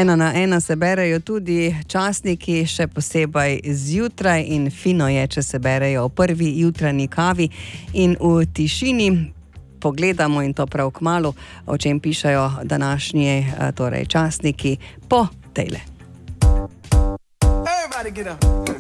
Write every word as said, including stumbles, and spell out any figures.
Ena na ena se berejo tudi časniki, še posebej zjutraj, in fino je, če se berejo o prvi jutranji kavi in v tišini. Pogledamo, in to prav kmalu, o čem pišejo današnji torej časniki po tejle. Everybody get up.